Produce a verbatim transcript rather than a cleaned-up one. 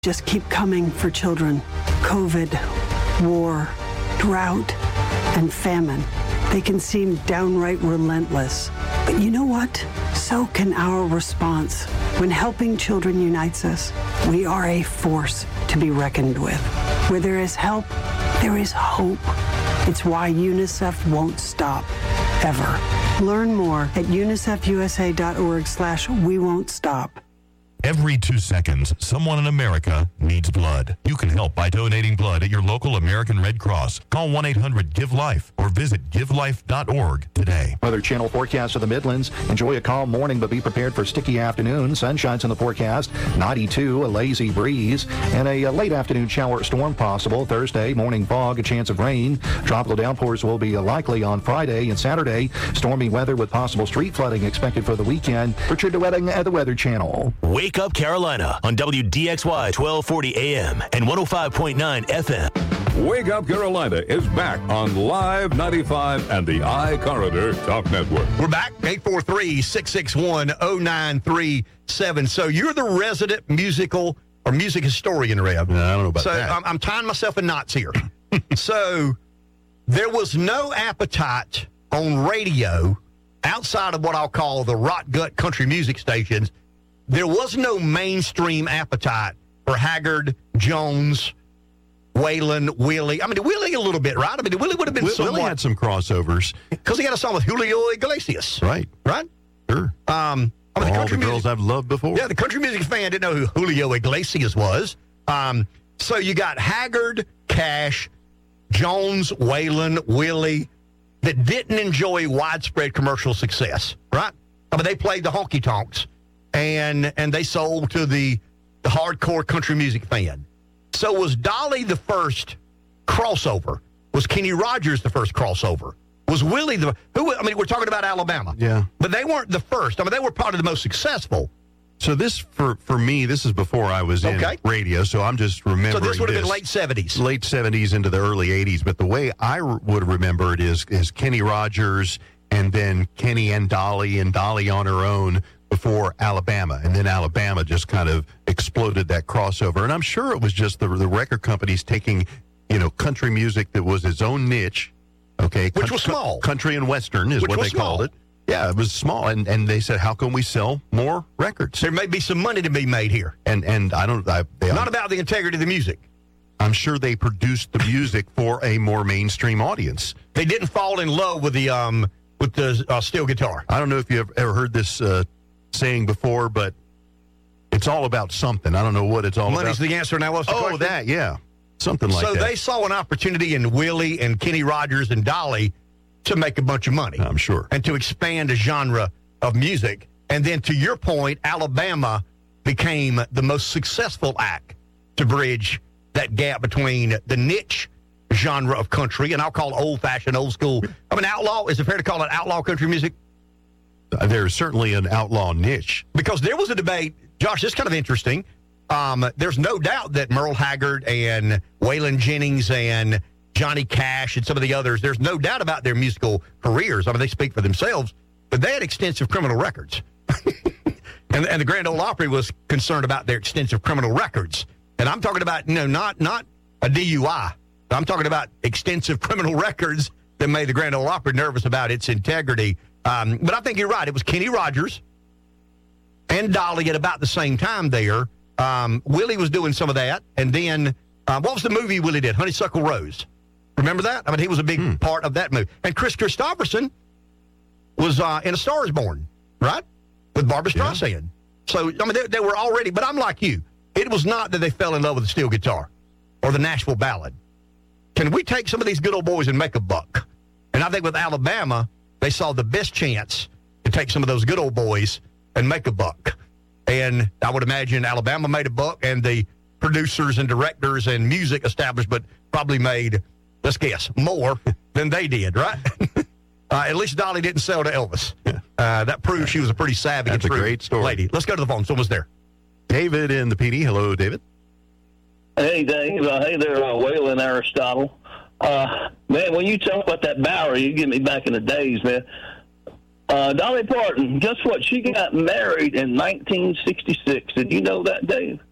just keep coming for children. COVID, war, drought, and famine. They can seem downright relentless. But you know what? So can our response. When helping children unites us, we are a force to be reckoned with. Where there is help, there is hope. It's why UNICEF won't stop, ever. Learn more at unicefusa.org slash we won't stop. Every two seconds, someone in America needs blood. You can help by donating blood at your local American Red Cross. Call one eight hundred give life or visit give life dot org today. Weather Channel forecast of the Midlands. Enjoy a calm morning, but be prepared for sticky afternoon. Sunshine's in the forecast. ninety-two, a lazy breeze, and a, a late afternoon shower or storm possible. Thursday, morning fog, a chance of rain. Tropical downpours will be likely on Friday and Saturday. Stormy weather with possible street flooding expected for the weekend. Richard DeWetting at the Weather Channel. Wake Up Carolina on W D X Y twelve forty A M and one oh five point nine F M. Wake Up Carolina is back on Live ninety-five and the iCorridor Talk Network. We're back, eight four three, six six one, oh nine three seven. So you're the resident musical or music historian, Rev. No, I don't know about so that. So I'm, I'm tying myself in knots here. So there was no appetite on radio outside of what I'll call the rot gut country music stations. There was no mainstream appetite for Haggard, Jones, Waylon, Willie. I mean, Willie a little bit, right? I mean, Willie would have been Willie somewhat, had some crossovers. Because he had a song with Julio Iglesias. Right. Right? Sure. Um, I mean, All the, the country girls music, I've loved before. Yeah, the country music fan didn't know who Julio Iglesias was. Um, so you got Haggard, Cash, Jones, Waylon, Willie, that didn't enjoy widespread commercial success, right? I mean, they played the honky tonks, and and they sold to the, the hardcore country music fan. So was Dolly the first crossover? Was Kenny Rogers the first crossover? Was Willie the who? I mean, we're talking about Alabama, Yeah. but they weren't the first. I mean, they were probably the most successful. So this, for, for me, this is before I was in Okay. radio, so I'm just remembering So this would have been this. late seventies. Late seventies into the early eighties, but the way I r- would remember it is is Kenny Rogers and then Kenny and Dolly and Dolly on her own before Alabama, and then Alabama just kind of exploded that crossover. And I'm sure it was just the the record companies taking, you know, country music that was its own niche, okay, Which Coun- was small. country and western is Which what was they called small. it. Yeah, it was small, and and they said, how can we sell more records? There may be some money to be made here. And and I don't, I, they, Not about the integrity of the music. I'm sure they produced the music for a more mainstream audience. They didn't fall in love with the um with the uh, steel guitar. I don't know if you've ever heard this uh, saying before, but it's all about something. I don't know what it's all Money's about. the answer. Now, what's the oh, question? that, yeah. Something like so that. they saw an opportunity in Willie and Kenny Rogers and Dolly to make a bunch of money. I'm sure. And to expand a genre of music. And then to your point, Alabama became the most successful act to bridge that gap between the niche genre of country, and I'll call old-fashioned, old-school. I mean, outlaw, is it fair to call it outlaw country music? Uh, There's certainly an outlaw niche. Because there was a debate, Josh, this is kind of interesting. Um, there's no doubt that Merle Haggard and Waylon Jennings and Johnny Cash and some of the others, there's no doubt about their musical careers. I mean, they speak for themselves, but they had extensive criminal records. and, and the Grand Ole Opry was concerned about their extensive criminal records. And I'm talking about, you know, not, not a D U I. I'm talking about extensive criminal records that made the Grand Ole Opry nervous about its integrity. Um, but I think you're right. It was Kenny Rogers and Dolly at about the same time there. Um, Willie was doing some of that. And then, uh, what was the movie Willie did? Honeysuckle Rose. Remember that? I mean, he was a big hmm. part of that movie. And Chris Christopherson was uh, in A Star is Born, right? With Barbra Streisand. Yeah. So, I mean, they, they were already, but I'm like you. It was not that they fell in love with the steel guitar or the Nashville ballad. Can we take some of these good old boys and make a buck? And I think with Alabama, they saw the best chance to take some of those good old boys and make a buck. And I would imagine Alabama made a buck, and the producers and directors and music establishment probably made, let's guess, more than they did, right? uh, at least Dolly didn't sell to Elvis. Uh, that proves she was a pretty savvy That's and a true great story. lady. Let's go to the phone. Someone's there. David in the P D. Hello, David. Hey, Dave. Uh, hey there, uh, Waylon Aristotle. Uh, man, when you talk about that Bowery, you get me back in the days, man. Uh, Dolly Parton, guess what? She got married in nineteen sixty-six. Did you know that, Dave?